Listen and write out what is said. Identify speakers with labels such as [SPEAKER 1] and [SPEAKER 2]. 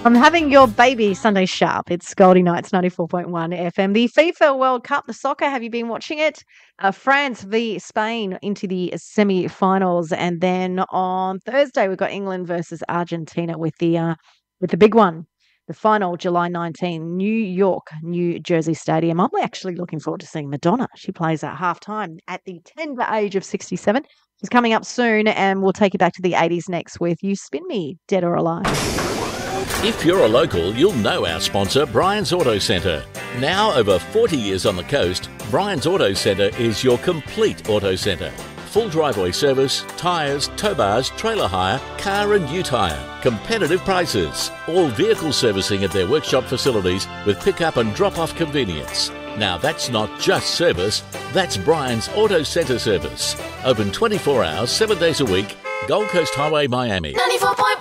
[SPEAKER 1] I'm having your baby Sunday sharp. It's Goldie Nights 94.1 FM. The FIFA World Cup, the soccer, have you been watching it? France v Spain into the semi-finals. And then on Thursday, we've got England versus Argentina with the big one. The final, July 19, New York, New Jersey Stadium. I'm actually looking forward to seeing Madonna. She plays at halftime at the tender age of 67. She's coming up soon, and we'll take you back to the 80s next with You Spin Me, Dead or Alive.
[SPEAKER 2] If you're a local, you'll know our sponsor, Brian's Auto Centre. Now over 40 years on the coast, Brian's Auto Centre is your complete auto centre. Full driveway service, tyres, tow bars, trailer hire, car and new tyre. Competitive prices. All vehicle servicing at their workshop facilities with pick-up and drop-off convenience. Now that's not just service, that's Brian's Auto Centre service. Open 24 hours, 7 days a week, Gold Coast Highway, Miami.
[SPEAKER 3] 94.1